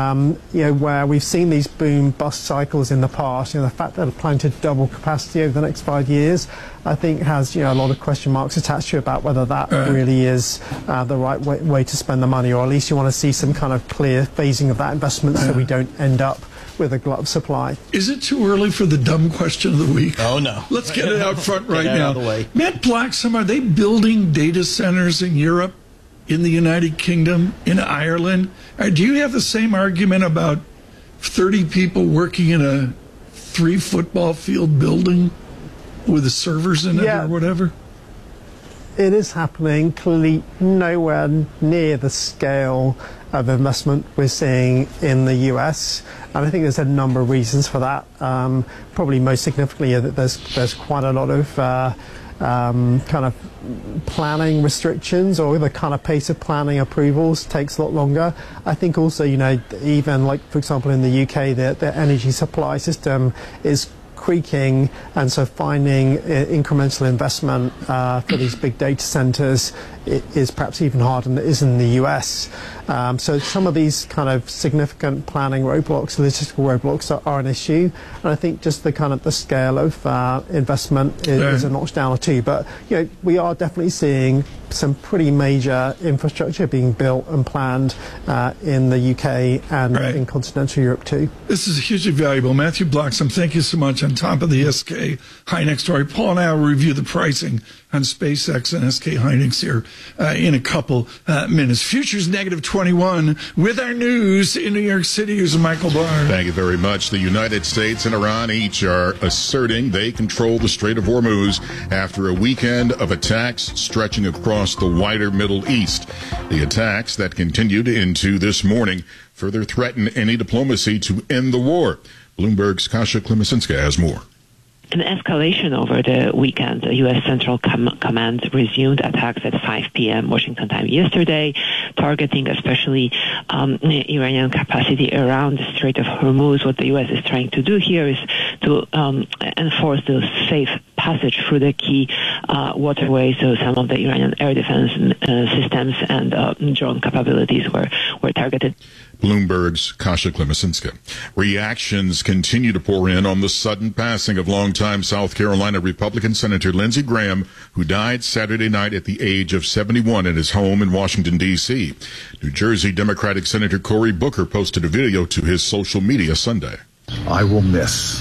where we've seen these boom bust cycles in the past, the fact that they're planning to double capacity over the next 5 years, I think has a lot of question marks attached to it about whether that really is the right way to spend the money, or at least you want to see some kind of clear phasing of that investment so we don't end up with a glut of supply. Is it too early for the dumb question of the week? Oh, no. Let's get it out front right now. Out of the way. Matt Blacksum, are they building data centers in Europe, in the United Kingdom, in Ireland? Do you have the same argument about 30 people working in a 3 football field building with the servers in it or whatever? It is happening, clearly nowhere near the scale of investment we're seeing in the US, and I think there's a number of reasons for that. Probably most significantly that there's quite a lot of kind of planning restrictions, or the kind of pace of planning approvals takes a lot longer. I think also, even like, for example, in the UK, the energy supply system is creaking, and so finding incremental investment for these big data centers is perhaps even harder than it is in the US. So some of these kind of significant planning roadblocks, logistical roadblocks, are an issue, and I think just the kind of the scale of investment is a notch down or two. But we are definitely seeing some pretty major infrastructure being built and planned in the UK and in continental Europe too. This is hugely valuable. Matthew Blacksum, thank you so much. On top of the SK Hynix story, Paul and I will review the pricing on SpaceX and SK Hynix here in a couple minutes. Futures negative 21 with our news in New York City. Here's Michael Barr. Thank you very much. The United States and Iran each are asserting they control the Strait of Hormuz after a weekend of attacks stretching across the wider Middle East. The attacks that continued into this morning further threaten any diplomacy to end the war. Bloomberg's Kasia Klemesinska has more. An escalation over the weekend. The U.S. Central Command resumed attacks at 5 p.m. Washington time yesterday, targeting especially Iranian capacity around the Strait of Hormuz. What the U.S. is trying to do here is to enforce the safe passage through the key waterways, so some of the Iranian air defense systems and drone capabilities were targeted. Bloomberg's Kasia Klemesinska. Reactions continue to pour in on the sudden passing of longtime South Carolina Republican Senator Lindsey Graham, who died Saturday night at the age of 71 at his home in Washington, D.C. New Jersey Democratic Senator Cory Booker posted a video to his social media Sunday. I will miss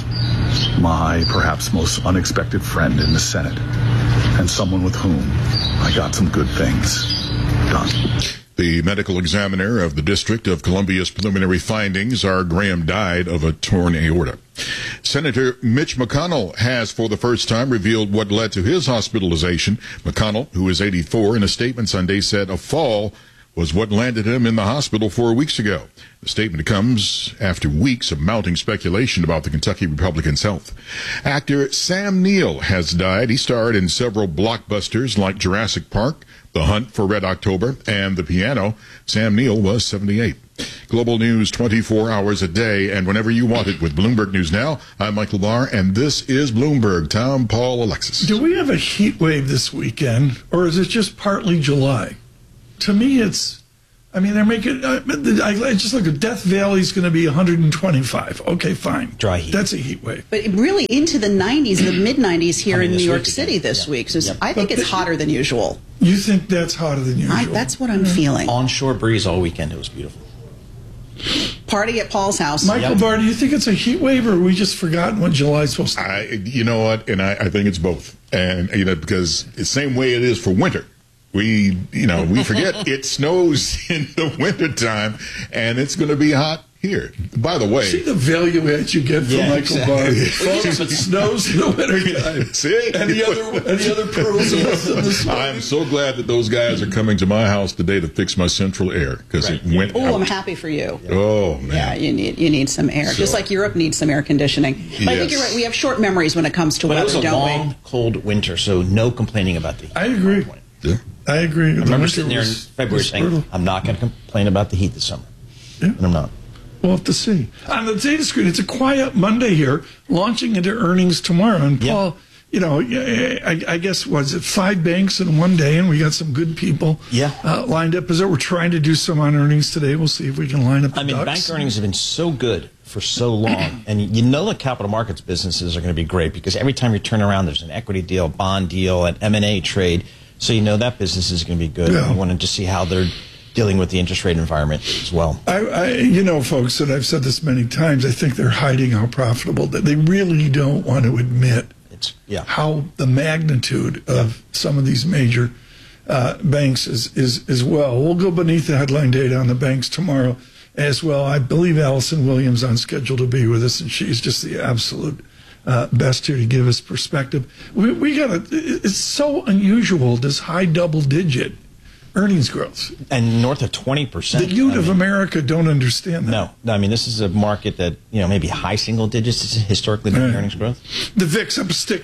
my perhaps most unexpected friend in the Senate, and someone with whom I got some good things done. The medical examiner of the District of Columbia's preliminary findings are Graham died of a torn aorta. Senator Mitch McConnell has for the first time revealed what led to his hospitalization. McConnell, who is 84, in a statement Sunday said a fall was what landed him in the hospital 4 weeks ago. The statement comes after weeks of mounting speculation about the Kentucky Republican's health. Actor Sam Neill has died. He starred in several blockbusters like Jurassic Park, The Hunt for Red October, and The Piano. Sam Neill was 78. Global news 24 hours a day and whenever you want it with Bloomberg News Now. I'm Michael Barr, and this is Bloomberg. Tom, Paul, Alexis. Do we have a heat wave this weekend, or is it just partly July? To me, they're making, I just look at Death Valley's going to be 125. Okay, fine. Dry heat. That's a heat wave. But really into the 90s, the mid-90s here in New York City this week. So I think it's hotter than usual. You think that's hotter than usual? That's what I'm feeling. Onshore breeze all weekend. It was beautiful. Party at Paul's house. Michael Barr, do you think it's a heat wave, or have we just forgotten what July's supposed to be? You know what? And I think it's both. And, because it's the same way it is for winter. We forget it snows in the wintertime, and it's going to be hot here. By the way, see the value add you get from Michael Barr. Folks, it snows in the wintertime. See? Any other pearls in this morning? I'm so glad that those guys are coming to my house today to fix my central air, because it went out. I'm happy for you. Oh, man. Yeah, you need some air. Just like Europe needs some air conditioning. But I think you're right. We have short memories when it comes to weather, don't we? It was a long, cold winter, so no complaining about the heat. I agree. Yeah. I agree. I remember sitting there in February saying, I'm not going to complain about the heat this summer. Yeah. And I'm not. We'll have to see. On the data screen, it's a quiet Monday here, launching into earnings tomorrow. And Paul, I guess, was it 5 banks in one day, and we got some good people lined up. Is that we're trying to do some on earnings today? We'll see if we can line up the ducks. Bank earnings have been so good for so long, and the capital markets businesses are going to be great because every time you turn around, there's an equity deal, bond deal, an M&A trade. So that business is going to be good. Yeah. We wanted to see how they're dealing with the interest rate environment as well. Folks, and I've said this many times, I think they're hiding how profitable that they really don't want to admit how the magnitude of some of these major banks is well. We'll go beneath the headline data on the banks tomorrow as well. I believe Allison Williams on schedule to be with us, and she's just the absolute best here to give us perspective. It's so unusual, this high double-digit earnings growth. And north of 20%. The youth of America don't understand that. No, this is a market that, maybe high single digits is historically been earnings growth. The VIX up a stick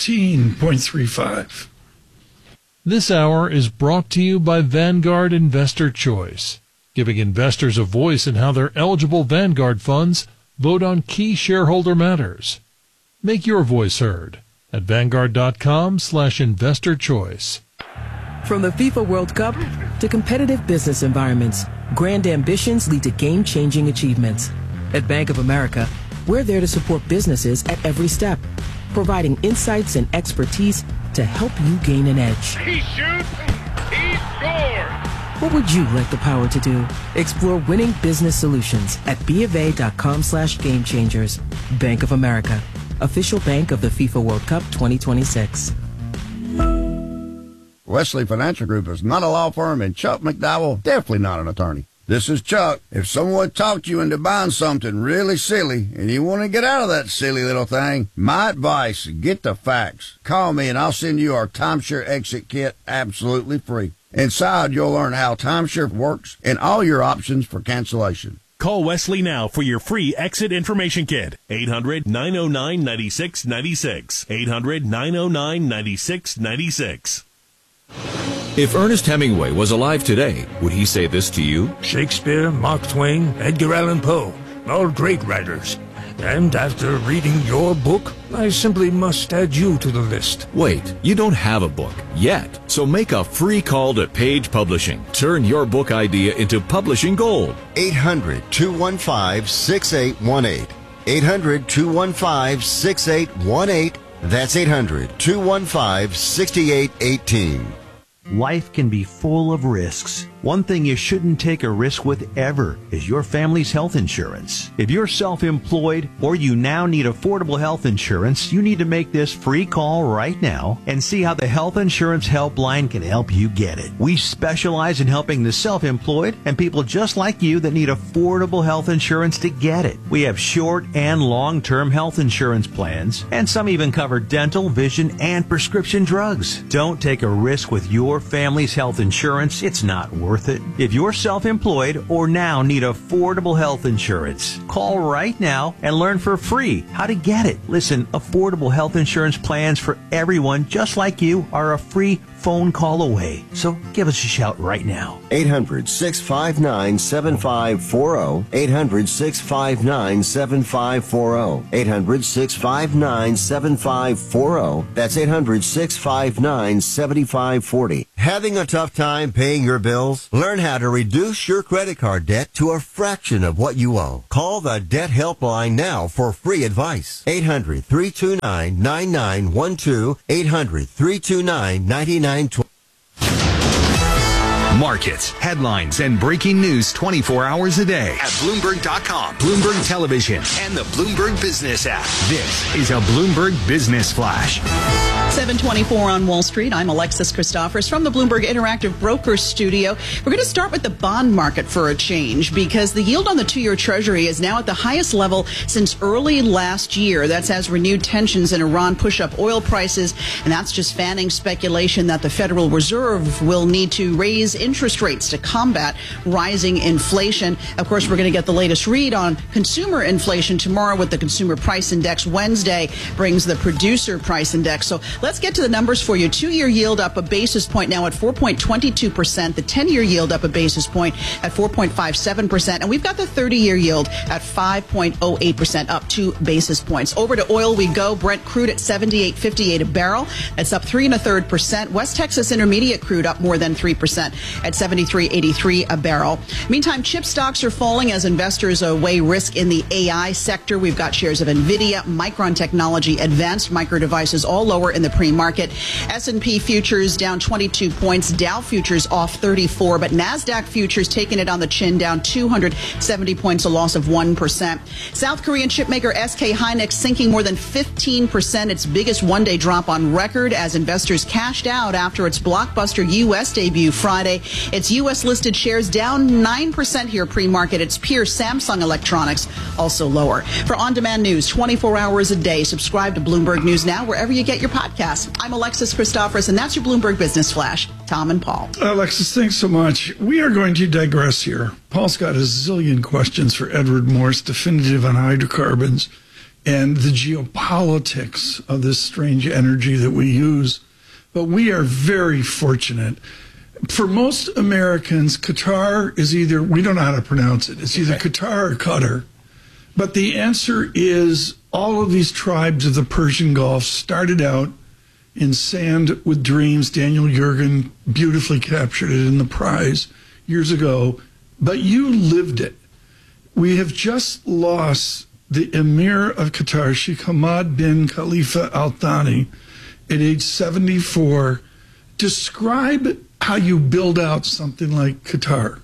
16.35. This hour is brought to you by Vanguard Investor Choice, giving investors a voice in how their eligible Vanguard funds vote on key shareholder matters. Make your voice heard at Vanguard.com/investor choice. From the FIFA World Cup to competitive business environments, grand ambitions lead to game-changing achievements. At Bank of America, we're there to support businesses at every step, providing insights and expertise to help you gain an edge. He shoots, he scores! What would you like the power to do? Explore winning business solutions at BofA.com/gamechangers. Bank of America, official bank of the FIFA World Cup 2026. Wesley Financial Group is not a law firm, and Chuck McDowell definitely not an attorney. This is Chuck. If someone talked you into buying something really silly and you want to get out of that silly little thing, my advice, get the facts. Call me and I'll send you our timeshare exit kit absolutely free. Inside, you'll learn how timeshare works and all your options for cancellation. Call Wesley now for your free exit information kit. 800-909-9696. 800-909-9696. If Ernest Hemingway was alive today, would he say this to you? Shakespeare, Mark Twain, Edgar Allan Poe, all great writers. And after reading your book, I simply must add you to the list. Wait, you don't have a book yet. So make a free call to Page Publishing. Turn your book idea into publishing gold. 800-215-6818. 800-215-6818. That's 800-215-6818. Life can be full of risks. One thing you shouldn't take a risk with ever is your family's health insurance. If you're self-employed or you now need affordable health insurance, you need to make this free call right now and see how the Health Insurance Helpline can help you get it. We specialize in helping the self-employed and people just like you that need affordable health insurance to get it. We have short and long-term health insurance plans, and some even cover dental, vision, and prescription drugs. Don't take a risk with your family's health insurance. It's not worth it. If you're self-employed or now need affordable health insurance, call right now and learn for free how to get it. Listen, affordable health insurance plans for everyone just like you are a free phone call away. So give us a shout right now. 800-659-7540. 800-659-7540. 800-659-7540. That's 800-659-7540. Having a tough time paying your bills? Learn how to reduce your credit card debt to a fraction of what you owe. Call the Debt Helpline now for free advice. 800-329-9912. 800-329-9912. Markets, headlines, and breaking news 24 hours a day at Bloomberg.com, Bloomberg Television, and the Bloomberg Business app. This is a Bloomberg Business Flash. 7:24 on Wall Street. I'm Alexis Christophers from the Bloomberg Interactive Brokers Studio. We're going to start with the bond market for a change because the yield on the 2-year Treasury is now at the highest level since early last year. That's as renewed tensions in Iran push up oil prices, and that's just fanning speculation that the Federal Reserve will need to raise interest rates to combat rising inflation. Of course, we're going to get the latest read on consumer inflation tomorrow with the Consumer Price Index. Wednesday brings the Producer Price Index. So let's get to the numbers for you. 2-year yield up a basis point now at 4.22%. The 10-year yield up a basis point at 4.57%. And we've got the 30-year yield at 5.08%, up 2 basis points. Over to oil we go. Brent crude at $78.58 a barrel. That's up 3 1/3%. West Texas Intermediate crude up more than 3% at $73.83 a barrel. Meantime, chip stocks are falling as investors weigh risk in the AI sector. We've got shares of NVIDIA, Micron Technology, Advanced Micro Devices all lower in the pre-market. S&P futures down 22 points. Dow futures off 34, but NASDAQ futures taking it on the chin, down 270 points, a loss of 1%. South Korean chipmaker SK Hynix sinking more than 15%, its biggest one-day drop on record as investors cashed out after its blockbuster U.S. debut Friday. Its U.S.-listed shares down 9% here pre-market. Its peer Samsung Electronics also lower. For on-demand news 24 hours a day, subscribe to Bloomberg News Now wherever you get your podcasts. I'm Alexis Christophers, and that's your Bloomberg Business Flash. Tom and Paul. Alexis, thanks so much. We are going to digress here. Paul's got a zillion questions for Edward Morse, definitive on hydrocarbons and the geopolitics of this strange energy that we use. But we are very fortunate. For most Americans, Qatar is either, we don't know how to pronounce it, it's either Qatar or Qatar. But the answer is all of these tribes of the Persian Gulf started out in Sand with Dreams. Daniel Yergin beautifully captured it in The Prize years ago. But you lived it. We have just lost the Emir of Qatar, Sheikh Hamad bin Khalifa Al Thani, at age 74. Describe how you build out something like Qatar.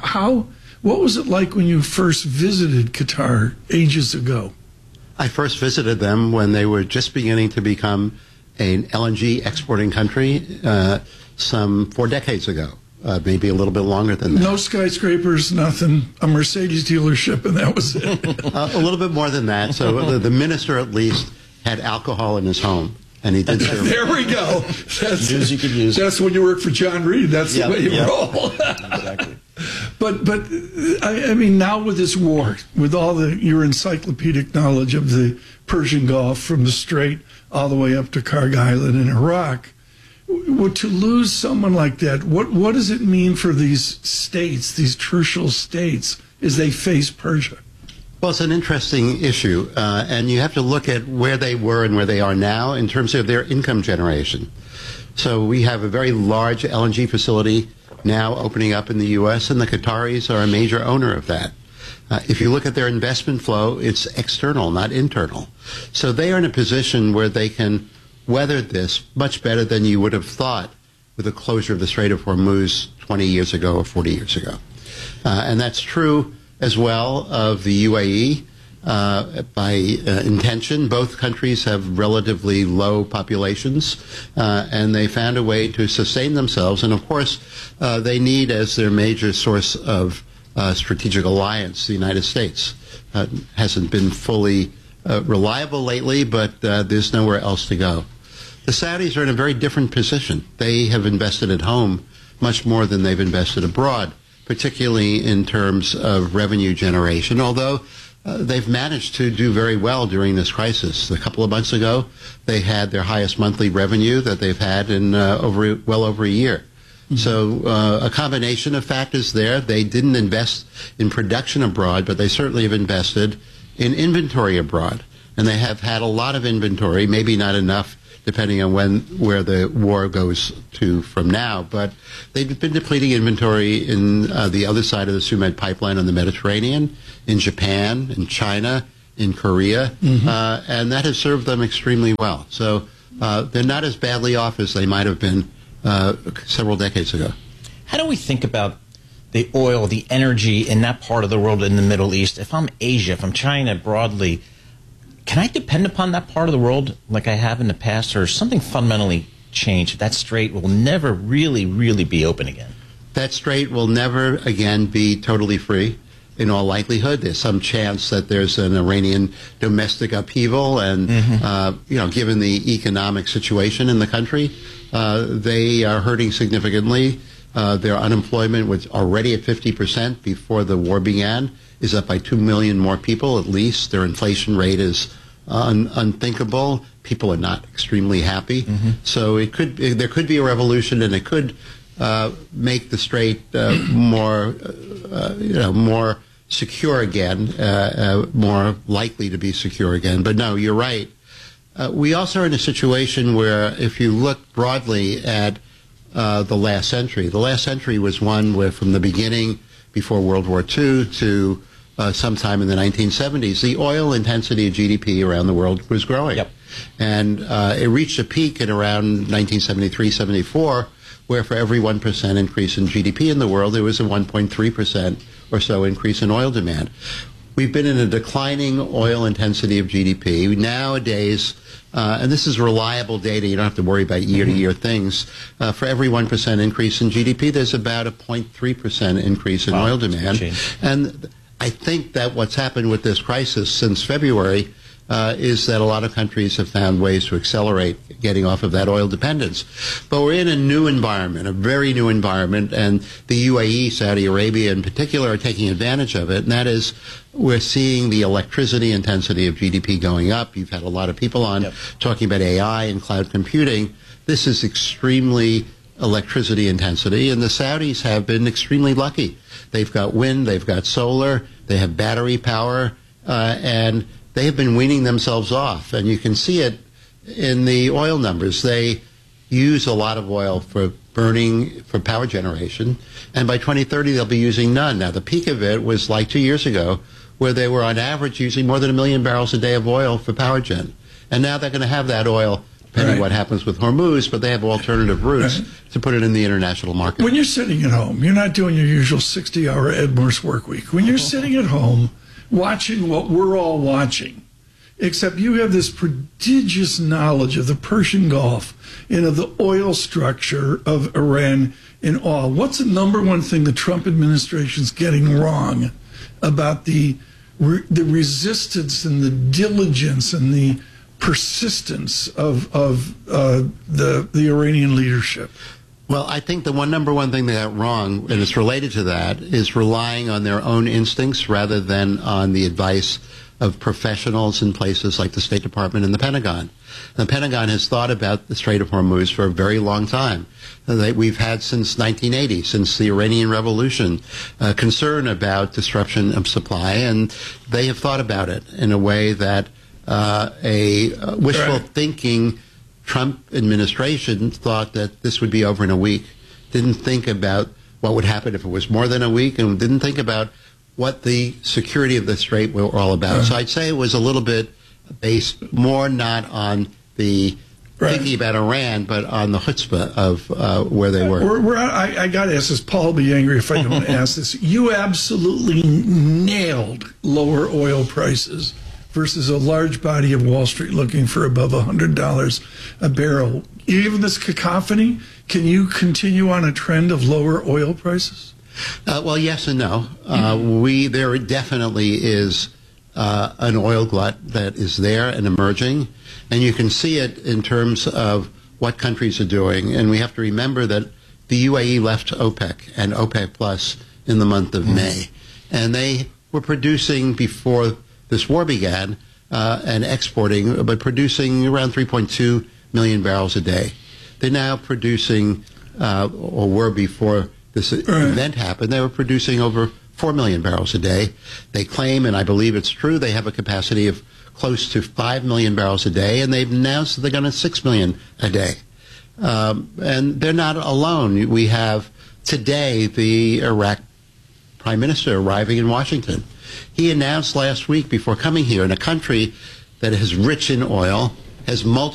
What was it like when you first visited Qatar ages ago? I first visited them when they were just beginning to become an LNG exporting country some 4 decades ago, maybe a little bit longer than that. No skyscrapers, nothing, a Mercedes dealership, and that was it. A little bit more than that. So the minister at least had alcohol in his home. And he did serve. There we go. That's news you could use. That's when you work for John Reed. That's the way you roll. Exactly. But I mean, now with this war, with all your encyclopedic knowledge of the Persian Gulf from the Strait all the way up to Karg Island in Iraq, to lose someone like that, what does it mean for these states, these crucial states, as they face Persia? Well, it's an interesting issue, and you have to look at where they were and where they are now in terms of their income generation. So we have a very large LNG facility now opening up in the U.S., and the Qataris are a major owner of that. If you look at their investment flow, it's external, not internal. So they are in a position where they can weather this much better than you would have thought with the closure of the Strait of Hormuz 20 years ago or 40 years ago. And that's true as well of the UAE. By intention, both countries have relatively low populations, and they found a way to sustain themselves. And of course, they need as their major source of strategic alliance the United States. Hasn't been fully reliable lately, but there's nowhere else to go. The Saudis are in a very different position. They have invested at home much more than they've invested abroad, particularly in terms of revenue generation, although they've managed to do very well during this crisis. A couple of months ago, they had their highest monthly revenue that they've had in well over a year. Mm-hmm. So a combination of factors there. They didn't invest in production abroad, but they certainly have invested in inventory abroad. And they have had a lot of inventory, maybe not enough depending on where the war goes to from now. But they've been depleting inventory in the other side of the Suez pipeline on the Mediterranean, in Japan, in China, in Korea, and that has served them extremely well. So they're not as badly off as they might have been several decades ago. How do we think about the oil, the energy in that part of the world in the Middle East? If I'm Asia, if I'm China broadly, can I depend upon that part of the world like I have in the past, or is something fundamentally changed? That strait will never really, really be open again. That strait will never again be totally free. In all likelihood, there's some chance that there's an Iranian domestic upheaval, and given the economic situation in the country, they are hurting significantly. Their unemployment was already at 50% before the war began, is up by 2 million more people at least. Their inflation rate is unthinkable. People are not extremely happy. So there could be a revolution, and it could make the strait more secure again, more likely to be secure again. But no, you're right. We also are in a situation where, if you look broadly at the last century was one where, from the beginning, before World War II to sometime in the 1970s, the oil intensity of GDP around the world was growing. Yep. And it reached a peak at around 1973-74, where for every 1% increase in GDP in the world, there was a 1.3% or so increase in oil demand. We've been in a declining oil intensity of GDP. Nowadays, and this is reliable data, you don't have to worry about year-to-year things, for every 1% increase in GDP, there's about a 0.3% increase in oil demand. And I think that what's happened with this crisis since February is that a lot of countries have found ways to accelerate getting off of that oil dependence. But we're in a new environment, a very new environment, and the UAE, Saudi Arabia in particular, are taking advantage of it, and that is we're seeing the electricity intensity of GDP going up. You've had a lot of people on talking about AI and cloud computing. This is extremely electricity intensity, and the Saudis have been extremely lucky. They've got wind, they've got solar, they have battery power, and they have been weaning themselves off, and you can see it in the oil numbers. They use a lot of oil for burning, for power generation, and by 2030 they'll be using none. Now, the peak of it was like 2 years ago, where they were on average using more than 1 million barrels a day of oil for power gen. And now they're going to have that oil, depending on what happens with Hormuz, but they have alternative routes to put it in the international market. When you're sitting at home, you're not doing your usual 60-hour Ed Morse work week. When you're sitting at home watching what we're all watching, except you have this prodigious knowledge of the Persian Gulf and of the oil structure of Iran in oil. What's the number one thing the Trump administration's getting wrong about the resistance and the diligence and the persistence of the Iranian leadership? Well, I think the number one thing they got wrong, and it's related to that, is relying on their own instincts rather than on the advice of professionals in places like the State Department and the Pentagon. The Pentagon has thought about the Strait of Hormuz for a very long time. We've had since 1980, since the Iranian Revolution, concern about disruption of supply, and they have thought about it in a way that a wishful thinking Trump administration thought that this would be over in a week, didn't think about what would happen if it was more than a week, and didn't think about what the security of the strait were all about. So I'd say it was a little bit based more not on the thinking about Iran, but on the chutzpah of where they were. I got to ask this. Paul will be angry if I don't ask this. You absolutely nailed lower oil prices versus a large body of Wall Street looking for above $100 a barrel. Even this cacophony, can you continue on a trend of lower oil prices? Well, yes and no. There definitely is an oil glut that is there and emerging, and you can see it in terms of what countries are doing. And we have to remember that the UAE left OPEC and OPEC Plus in the month of May, and they were producing before this war began and exporting, but producing around 3.2 million barrels a day. They're now producing, or were before this event happened, they were producing over 4 million barrels a day. They claim, and I believe it's true, they have a capacity of close to 5 million barrels a day, and they've announced that they're going to 6 million a day. And they're not alone. We have today the Iraq Prime Minister arriving in Washington. He announced last week before coming here, in a country that is rich in oil, has multiple